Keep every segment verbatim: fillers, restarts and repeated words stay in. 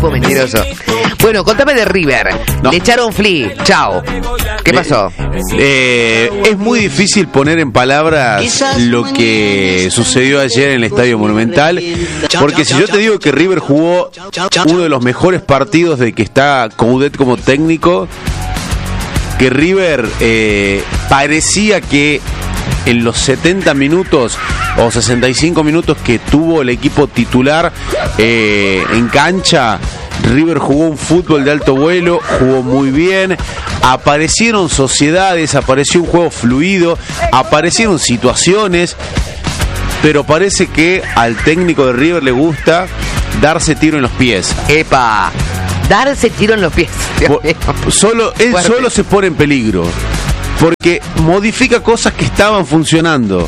Mentiroso. Bueno, contame de River. No. Le echaron Flea. Chao. ¿Qué pasó? Eh, es muy difícil poner en palabras lo que sucedió ayer en el Estadio Monumental, porque si yo te digo que River jugó uno de los mejores partidos de que está Coudet como técnico, que River eh, parecía que en los setenta minutos o sesenta y cinco minutos que tuvo el equipo titular eh, en cancha, River jugó un fútbol de alto vuelo, jugó muy bien, aparecieron sociedades, apareció un juego fluido, aparecieron situaciones, pero parece que al técnico de River le gusta darse tiro en los pies. Epa, darse tiro en los pies. Por, solo, él Fuerte. solo se pone en peligro, porque modifica cosas que estaban funcionando.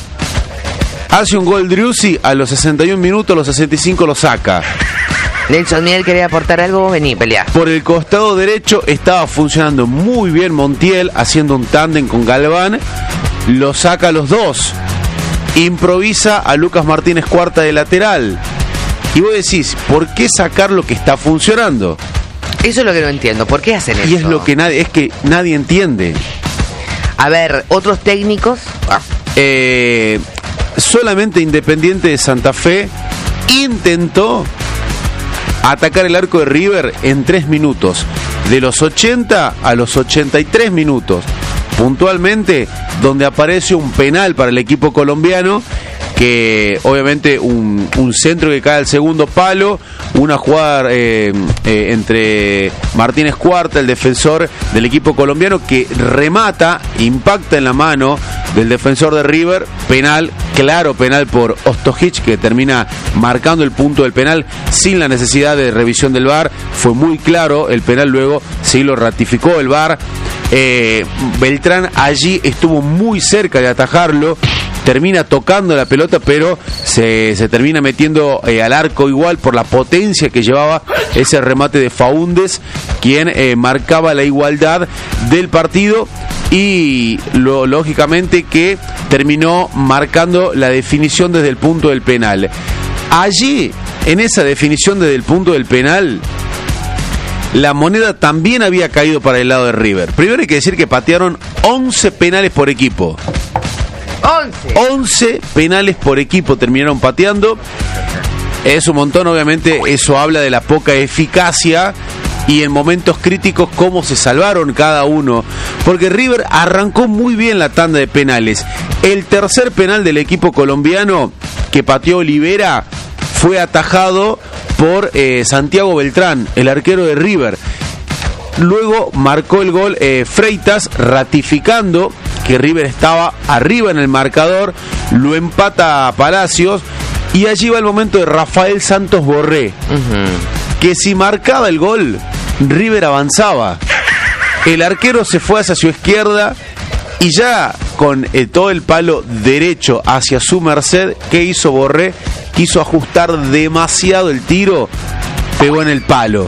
Hace un gol Driussi, a los sesenta y un minutos, a los sesenta y cinco lo saca. Nelson Miel quería aportar algo, vení, pelea. Por el costado derecho estaba funcionando muy bien Montiel, haciendo un tándem con Galván, lo saca a los dos. Improvisa a Lucas Martínez Cuarta de lateral. Y vos decís, ¿por qué sacar lo que está funcionando? Eso es lo que no entiendo. ¿Por qué hacen eso? Y es lo que nadie, es que nadie entiende. A ver, otros técnicos. Ah, Eh, solamente Independiente de Santa Fe intentó atacar el arco de River en tres minutos, de los ochenta a los ochenta y tres minutos, puntualmente, donde aparece un penal para el equipo colombiano, que obviamente un, un centro que cae al segundo palo, una jugada eh, eh, entre Martínez Cuarta, el defensor del equipo colombiano, que remata, impacta en la mano del defensor de River, penal, claro penal por Ostojic, que termina marcando el punto del penal sin la necesidad de revisión del V A R, fue muy claro el penal, luego sí lo ratificó el V A R. eh, Beltrán allí estuvo muy cerca de atajarlo, termina tocando la pelota, pero se, se termina metiendo eh, al arco igual por la potencia que llevaba ese remate de Faúndez, quien eh, marcaba la igualdad del partido, y lo, lógicamente que terminó marcando la definición desde el punto del penal. Allí, en esa definición desde el punto del penal, la moneda también había caído para el lado de River. Primero hay que decir que patearon once penales por equipo. once. once penales por equipo terminaron pateando. Es un montón, obviamente, eso habla de la poca eficacia y en momentos críticos cómo se salvaron cada uno, porque River arrancó muy bien la tanda de penales. El tercer penal del equipo colombiano que pateó Olivera fue atajado por eh, Santiago Beltrán, el arquero de River. Luego marcó el gol eh, Freitas, ratificando que River estaba arriba en el marcador, lo empata a Palacios, y allí va el momento de Rafael Santos Borré, uh-huh. que si marcaba el gol, River avanzaba. El arquero se fue hacia su izquierda y ya con eh, todo el palo derecho hacia su merced, ¿qué hizo Borré? Quiso ajustar demasiado el tiro, pegó en el palo.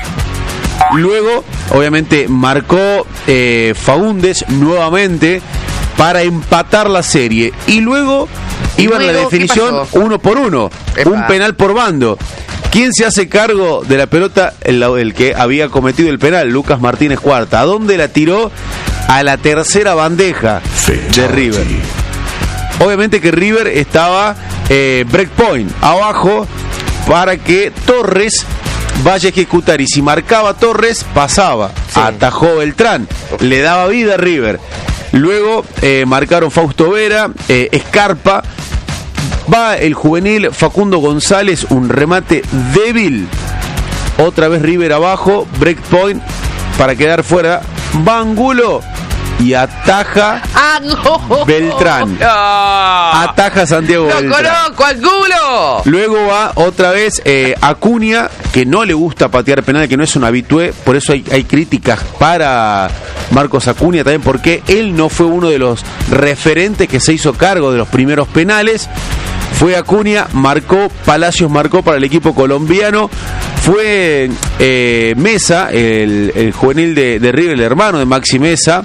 Luego, obviamente, marcó eh, Faúndez nuevamente para empatar la serie. Y luego iba en la definición uno por uno. Epa. Un penal por bando. ¿Quién se hace cargo de la pelota? El, el que había cometido el penal, Lucas Martínez Cuarta. ¿A dónde la tiró? A la tercera bandeja de River. Obviamente que River estaba eh, breakpoint abajo para que Torres vaya a ejecutar, y si marcaba Torres, pasaba, sí. Atajó Beltrán, le daba vida a River. Luego eh, marcaron Fausto Vera, eh, Escarpa, va el juvenil Facundo González, un remate débil, otra vez River abajo, breakpoint para quedar fuera, va Angulo y ataja ah, no. Beltrán. No. Ataja Santiago ¡Lo Beltrán. conozco, Angulo! Luego va otra vez eh, Acuña, que no le gusta patear penal, que no es un habitué, por eso hay, hay críticas para Marcos Acuña también, porque él no fue uno de los referentes que se hizo cargo de los primeros penales. Fue Acuña, marcó, Palacios marcó para el equipo colombiano. Fue eh, Mesa, el, el juvenil de, de River, el hermano de Maxi Mesa.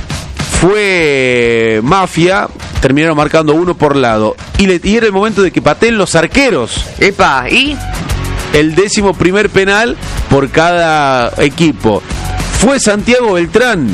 Fue Mafia, terminaron marcando uno por lado. Y, le, y era el momento de que pateen los arqueros. Epa, ¿y? el décimo primer penal por cada equipo. Fue Santiago Beltrán,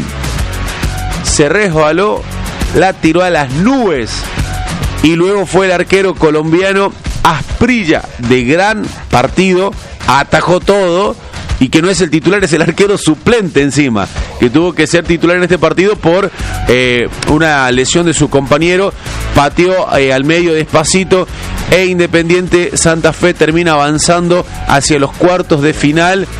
se resbaló, la tiró a las nubes y luego fue el arquero colombiano Asprilla, de gran partido, atajó todo. Y que no es el titular, es el arquero suplente encima, que tuvo que ser titular en este partido por eh, una lesión de su compañero. Pateó eh, al medio despacito e Independiente Santa Fe termina avanzando hacia los cuartos de final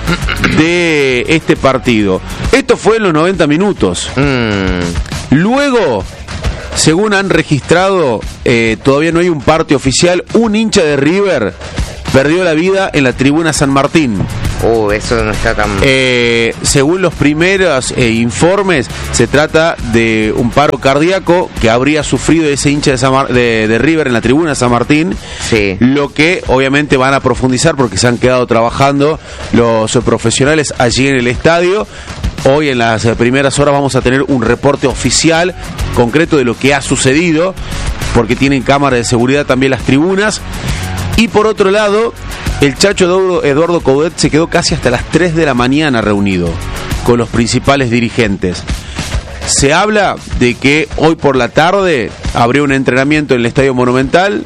de este partido. Esto fue en los noventa minutos. Mm. Luego, según han registrado, eh, todavía no hay un parte oficial, un hincha de River perdió la vida en la tribuna San Martín. Uh, eso no está tan... Eh, según los primeros eh, informes, se trata de un paro cardíaco que habría sufrido ese hincha de, San Mar- de, de River en la tribuna San Martín. Sí. Lo que obviamente van a profundizar porque se han quedado trabajando los profesionales allí en el estadio. Hoy en las primeras horas vamos a tener un reporte oficial concreto de lo que ha sucedido, porque tienen cámara de seguridad también las tribunas. Y por otro lado, el Chacho Eduardo, Eduardo Coudet se quedó casi hasta las tres de la mañana reunido con los principales dirigentes. Se habla de que hoy por la tarde habría un entrenamiento en el Estadio Monumental,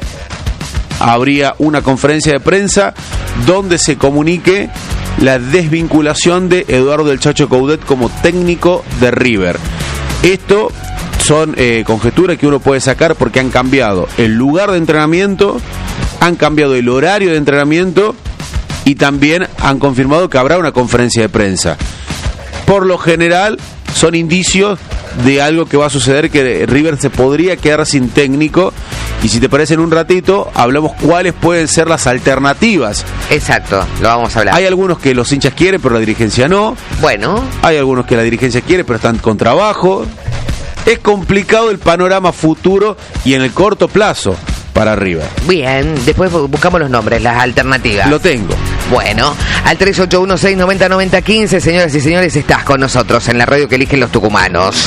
habría una conferencia de prensa donde se comunique la desvinculación de Eduardo el Chacho Coudet como técnico de River. Esto son eh, conjeturas que uno puede sacar porque han cambiado el lugar de entrenamiento, han cambiado el horario de entrenamiento y también han confirmado que habrá una conferencia de prensa. Por lo general son indicios de algo que va a suceder, que River se podría quedar sin técnico. Y si te parece, en un ratito hablamos cuáles pueden ser las alternativas. Exacto, lo vamos a hablar. Hay algunos que los hinchas quieren pero la dirigencia no. Bueno. Hay algunos que la dirigencia quiere pero están con trabajo. Es complicado el panorama futuro y en el corto plazo para River. Bien, después buscamos los nombres, las alternativas. Lo tengo. Bueno, al tres ocho uno seis nueve cero nueve cero uno cinco, señoras y señores, estás con nosotros en la radio que eligen los tucumanos.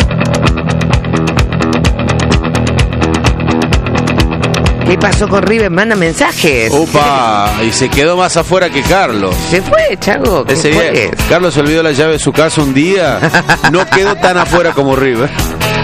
¿Qué pasó con River? Manda mensajes. Opa, y se quedó más afuera que Carlos. Se fue, Chago. ¿Qué Ese fue? día, Carlos se olvidó la llave de su casa un día. No quedó tan afuera como River.